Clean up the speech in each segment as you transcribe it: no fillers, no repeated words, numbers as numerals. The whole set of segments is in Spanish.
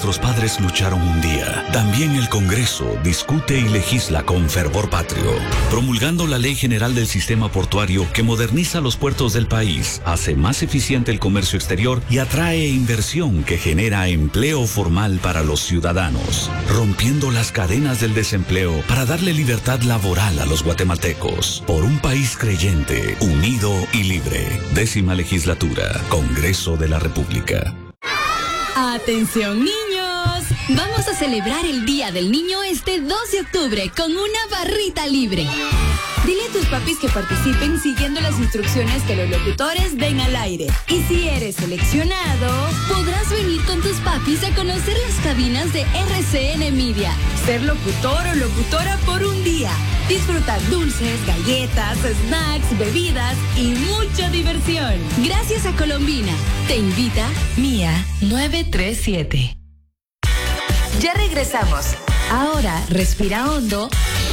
nuestros padres lucharon un día, también el Congreso discute y legisla con fervor patrio, promulgando la Ley General del Sistema Portuario que moderniza los puertos del país, hace más eficiente el comercio exterior y atrae inversión que genera empleo formal para los ciudadanos, rompiendo las cadenas del desempleo para darle libertad laboral a los guatemaltecos. Por un país creyente, unido y libre. 10ª Legislatura, Congreso de la República. ¡Atención, niños! Vamos a celebrar el Día del Niño este 2 de octubre con una barrita libre. Dile a tus papis que participen siguiendo las instrucciones que los locutores den al aire. Y si eres seleccionado, podrás venir con tus papis a conocer las cabinas de RCN Media. Ser locutor o locutora por un día. Disfrutar dulces, galletas, snacks, bebidas y mucha diversión. Gracias a Colombina. Te invita Mía 937. Ya regresamos. Ahora respira hondo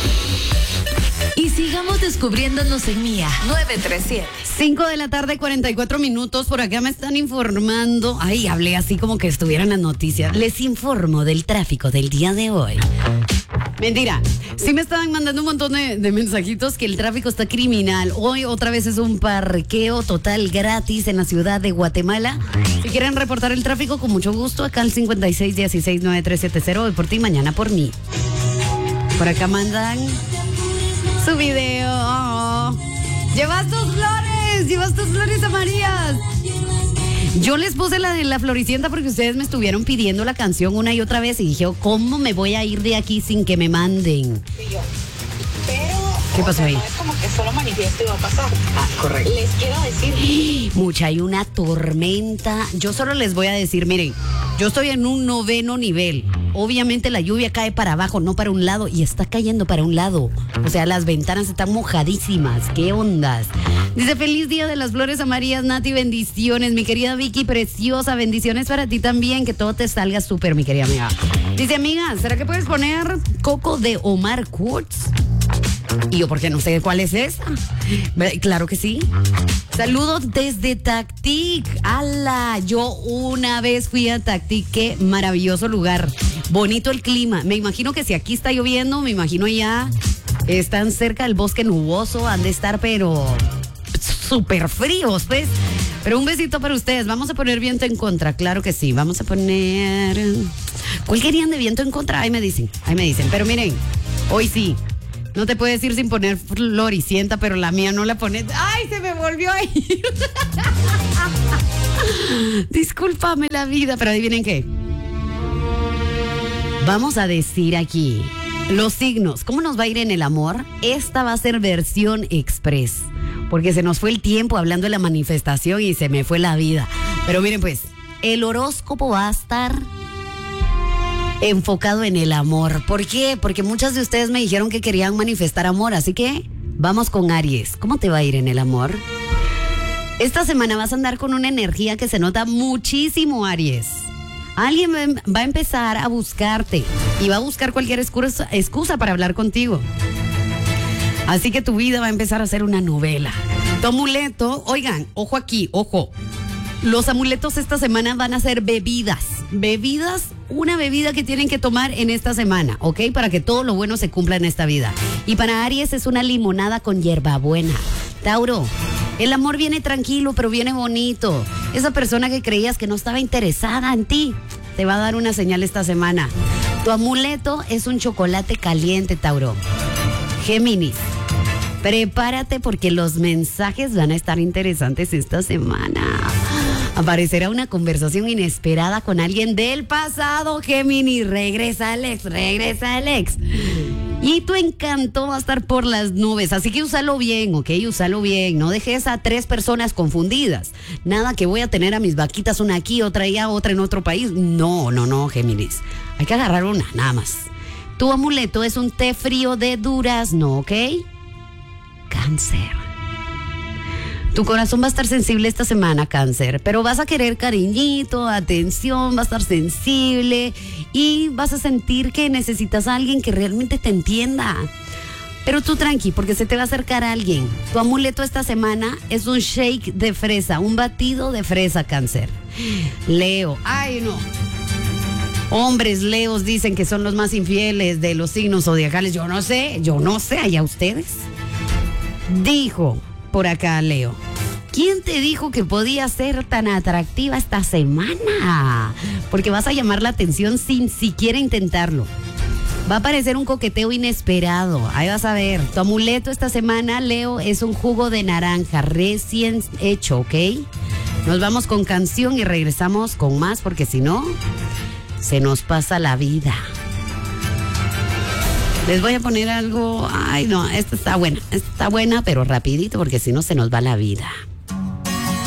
y sigamos descubriéndonos en Mía 937. 5 de la tarde, 44 minutos. Por acá me están informando. Ay, hablé así como que estuvieran las noticias. Les informo del tráfico del día de hoy. Mentira. Sí me estaban mandando un montón de mensajitos que el tráfico está criminal. Hoy otra vez es un parqueo total gratis en la ciudad de Guatemala. Si quieren reportar el tráfico, con mucho gusto, acá al 56169370. Hoy por ti, mañana por mí. Por acá mandan su video. Oh. Llevas tus flores amarillas. Yo les puse la de la Floricienta porque ustedes me estuvieron pidiendo la canción una y otra vez y dije, ¿cómo me voy a ir de aquí sin que me manden? Sí, yo. Pero ¿qué pasó ahí? No es como que solo manifiesto y va a pasar. Ah, correcto. Les quiero decir. Mucha, hay una tormenta. Yo solo les voy a decir, miren, yo estoy en un 9º nivel. Obviamente la lluvia cae para abajo, no para un lado, y está cayendo para un lado. O sea, las ventanas están mojadísimas. ¿Qué ondas? Dice, feliz día de las flores amarillas, Nati, bendiciones. Mi querida Vicky, preciosa, bendiciones para ti también, que todo te salga súper, mi querida amiga. Dice, amiga, ¿será que puedes poner Coco de Omar Kurz? Y yo, porque no sé cuál es esa. Claro que sí. Saludos desde Tactic. ¡Hala! Yo una vez fui a Tactic. Qué maravilloso lugar. Bonito el clima. Me imagino que si aquí está lloviendo, me imagino ya están cerca del bosque nuboso. Han de estar, pero súper fríos, pues. Pero un besito para ustedes. Vamos a poner viento en contra. Claro que sí. Vamos a poner... ¿Cuál querían de viento en contra? Ahí me dicen. Pero miren, hoy sí. No te puedes ir sin poner Floricienta, pero la mía no la pones. ¡Ay, se me volvió a ir! Discúlpame la vida, pero adivinen qué. Vamos a decir aquí los signos. ¿Cómo nos va a ir en el amor? Esta va a ser versión express, porque se nos fue el tiempo hablando de la manifestación y se me fue la vida. Pero miren pues, el horóscopo va a estar enfocado en el amor. ¿Por qué? Porque muchas de ustedes me dijeron que querían manifestar amor, así que vamos con Aries. ¿Cómo te va a ir en el amor? Esta semana vas a andar con una energía que se nota muchísimo, Aries. Alguien va a empezar a buscarte y va a buscar cualquier excusa para hablar contigo. Así que tu vida va a empezar a ser una novela. Tu amuleto, oigan, ojo aquí, ojo. Los amuletos esta semana van a ser bebidas. Una bebida que tienen que tomar en esta semana, ¿ok? Para que todo lo bueno se cumpla en esta vida. Y para Aries es una limonada con hierbabuena. Tauro, el amor viene tranquilo, pero viene bonito. Esa persona que creías que no estaba interesada en ti, te va a dar una señal esta semana. Tu amuleto es un chocolate caliente, Tauro. Géminis, prepárate porque los mensajes van a estar interesantes esta semana. Aparecerá una conversación inesperada con alguien del pasado, Géminis. Regresa el ex. Y tu encanto va a estar por las nubes. Así que úsalo bien, ¿ok? Úsalo bien. No dejes a 3 personas confundidas. Nada que voy a tener a mis vaquitas, una aquí, otra allá, otra en otro país. No, Géminis. Hay que agarrar una, nada más. Tu amuleto es un té frío de durazno, ¿ok? Cáncer. Tu corazón va a estar sensible esta semana, Cáncer, pero vas a querer cariñito, atención, va a estar sensible y vas a sentir que necesitas a alguien que realmente te entienda. Pero tú tranqui, porque se te va a acercar alguien. Tu amuleto esta semana es un shake de fresa, un batido de fresa, Cáncer. Leo, ay no. Hombres leos dicen que son los más infieles de los signos zodiacales. Yo no sé, allá ustedes. Dijo por acá Leo: ¿quién te dijo que podía ser tan atractiva esta semana? Porque vas a llamar la atención sin siquiera intentarlo. Va a aparecer un coqueteo inesperado. Ahí vas a ver. Tu amuleto esta semana, Leo, es un jugo de naranja recién hecho, ¿ok? Nos vamos con canción y regresamos con más, porque si no, se nos pasa la vida. Les voy a poner algo. Ay, no, esta está buena, pero rapidito, porque si no se nos va la vida.